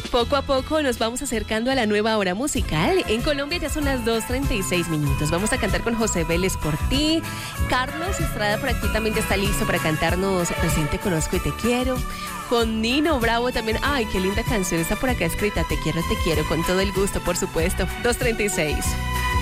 Poco a poco nos vamos acercando a la nueva hora musical. En Colombia ya son las 2:36 minutos. Vamos a cantar con José Vélez por ti. Carlos Estrada por aquí también ya está listo para cantarnos Recién te conozco y te quiero. Con Nino Bravo también. Ay, qué linda canción está por acá escrita. Te quiero, con todo el gusto, por supuesto. 2:36.